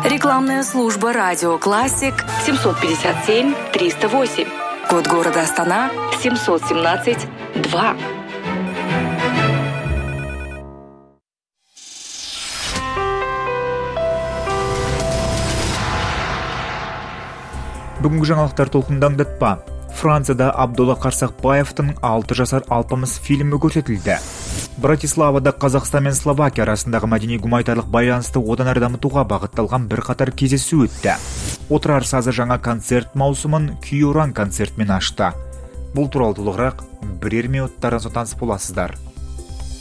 Рекламная служба «Радио Классик» 757-308. Код города Астана 717-2. Бүгінгі жаңалықтар толқындаңдатпа. Францияда Абдулла Қарсақбаевтың 6 жасар алпамыс фильмі көрсетілді. Братиславада Қазақстан мен Словакия арасындағы мәдени-гуманитарлық байланысты одан әрі дамытуға бағытталған бірқатар кездесу өтті. Отырар сазы жаңа концерт маусымын Күй-Оран концертмен ашты. Бұл туралы толығырақ бірер минуттардан соң таныс боласыздар.